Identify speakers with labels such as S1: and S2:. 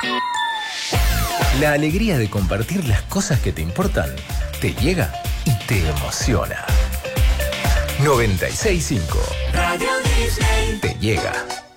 S1: La alegría de compartir las cosas que te importan te llega y te emociona. 96.5 Radio Disney te llega.